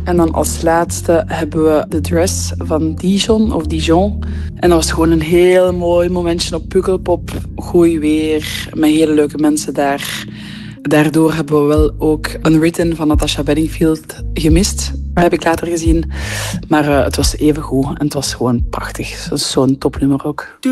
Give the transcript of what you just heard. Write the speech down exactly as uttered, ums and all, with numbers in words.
En dan als laatste hebben we The Dress van Dijon of Dijon. En dat was gewoon een heel mooi momentje op Pukkelpop. Goed weer, met hele leuke mensen daar. Daardoor hebben we wel ook Unwritten van Natasha Bedingfield gemist. Dat heb ik later gezien. Maar uh, het was even goed en het was gewoon prachtig. Dat is zo'n topnummer ook.